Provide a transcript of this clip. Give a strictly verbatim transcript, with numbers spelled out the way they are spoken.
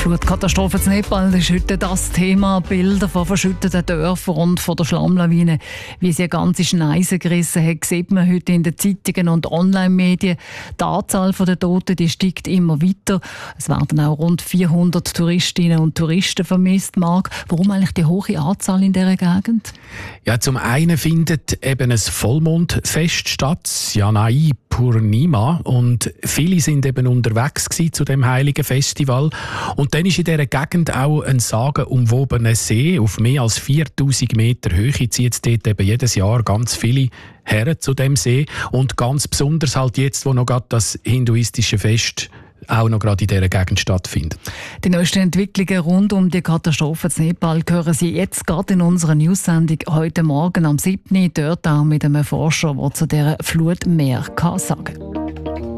Flutkatastrophe in Nepal ist heute das Thema. Bilder von verschütteten Dörfern und von der Schlammlawine, wie sie eine ganze Schneise gerissen hat, sieht man heute in den Zeitungen und Online-Medien. Die Anzahl der Toten die steigt immer weiter. Es werden auch rund vierhundert Touristinnen und Touristen vermisst. Marc, warum eigentlich die hohe Anzahl in dieser Gegend? Ja, zum einen findet eben ein Vollmondfest statt, Janai Purnima, und viele sind eben unterwegs gewesen zu dem heiligen Festival. Und dann ist in dieser Gegend auch ein sagenumwobener See auf mehr als viertausend Meter Höhe. Zieht dort eben jedes Jahr ganz viele Herren zu dem See. Und ganz besonders halt jetzt, wo noch gerade das hinduistische Fest auch noch gerade in dieser Gegend stattfindet. Die neuesten Entwicklungen rund um die Katastrophe in Nepal hören Sie jetzt gerade in unserer News-Sendung heute Morgen am siebten Dort auch mit einem Forscher, der zu dieser Flut mehr sagen kann.